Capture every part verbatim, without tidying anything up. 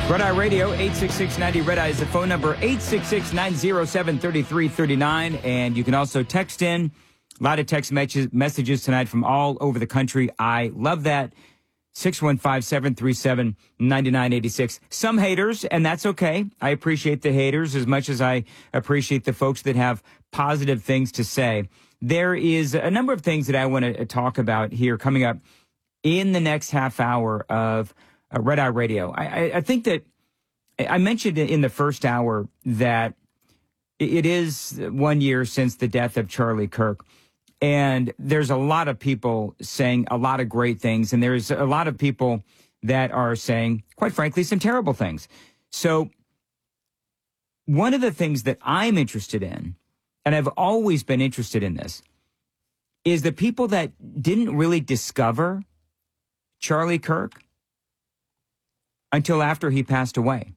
Red Eye Radio, eight six six ninety Red Eye is the phone number, eight six six, nine zero seven, three three three nine. And you can also text in. A lot of text me- messages tonight from all over the country. I love that. six one five, seven three seven, nine nine eight six. Some haters, and that's okay. I appreciate the haters as much as I appreciate the folks that have positive things to say. There is a number of things that I want to talk about here coming up in the next half hour of uh, Red Eye Radio. I, I, I think that I mentioned in the first hour that it is one year since the death of Charlie Kirk. And there's a lot of people saying a lot of great things. And there's a lot of people that are saying, quite frankly, some terrible things. So one of the things that I'm interested in, and I've always been interested in this, is the people that didn't really discover Charlie Kirk until after he passed away.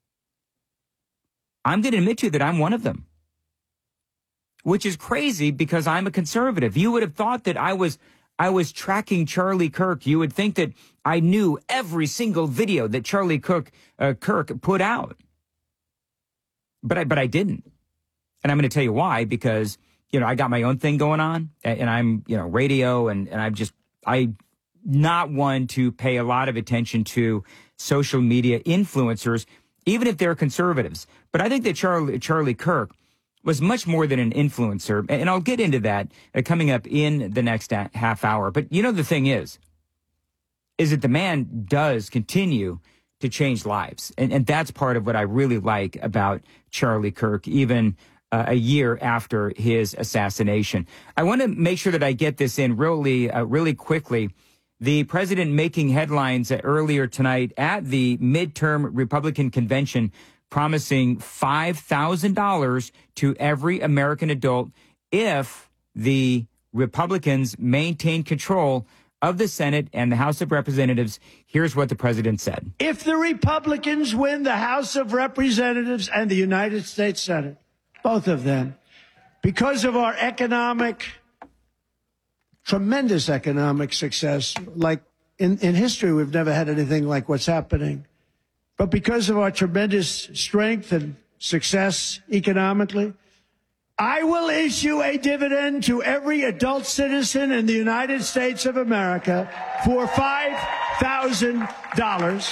I'm going to admit to you that I'm one of them. Which is crazy because I'm a conservative. You would have thought that I was I was tracking Charlie Kirk. You would think that I knew every single video that Charlie Kirk uh, Kirk put out. But I but I didn't. And I'm going to tell you why, because, you know, I got my own thing going on, and I'm, you know, radio, and, and I'm just, I not one to pay a lot of attention to social media influencers, even if they're conservatives. But I think that Charlie Charlie Kirk was much more than an influencer. And I'll get into that uh, coming up in the next a- half hour. But you know, the thing is, is that the man does continue to change lives. And, and that's part of what I really like about Charlie Kirk, even uh, a year after his assassination. I want to make sure that I get this in really, uh, really quickly. The president making headlines uh, earlier tonight at the midterm Republican convention, promising five thousand dollars to every American adult if the Republicans maintain control of the Senate and the House of Representatives. Here's what the president said. If the Republicans win the House of Representatives and the United States Senate, both of them, because of our economic, tremendous economic success, like in, in history, we've never had anything like what's happening. But because of our tremendous strength and success economically, I will issue a dividend to every adult citizen in the United States of America for five thousand dollars.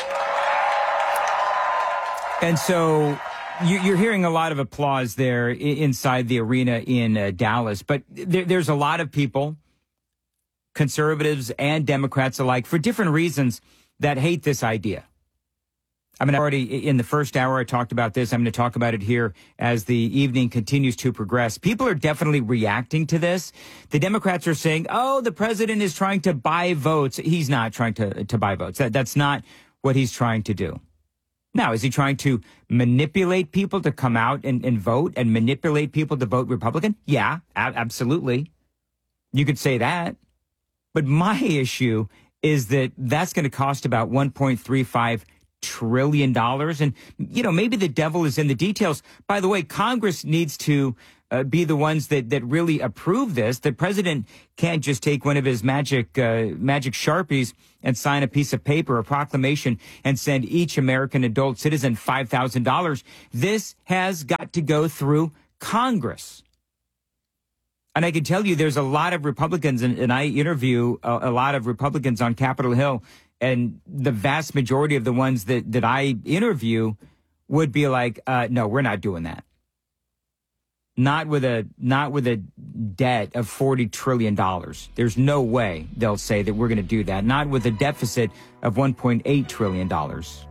And so you, you're hearing a lot of applause there I- inside the arena in uh, Dallas. But there, there's a lot of people, conservatives and Democrats alike, for different reasons, that hate this idea. I mean, already in the first hour, I talked about this. I'm going to talk about it here as the evening continues to progress. People are definitely reacting to this. The Democrats are saying, oh, the president is trying to buy votes. He's not trying to, to buy votes. That, that's not what he's trying to do. Now, is he trying to manipulate people to come out and, and vote and manipulate people to vote Republican? Yeah, a- absolutely. You could say that. But my issue is that that's going to cost about one point three five trillion dollars. And, you know, maybe the devil is in the details. By the way, Congress needs to uh, be the ones that, that really approve this. The president can't just take one of his magic, uh, magic Sharpies and sign a piece of paper, a proclamation, and send each American adult citizen five thousand dollars. This has got to go through Congress. And I can tell you there's a lot of Republicans, and, and I interview a, a lot of Republicans on Capitol Hill, and the vast majority of the ones that, that I interview would be like, uh, no, we're not doing that. Not with a not with a debt of forty trillion dollars. There's no way they'll say that we're going to do that. Not with a deficit of one point eight trillion dollars.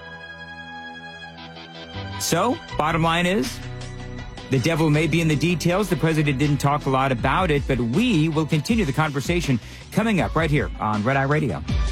So, bottom line is, the devil may be in the details. The president didn't talk a lot about it, but we will continue the conversation coming up right here on Red Eye Radio.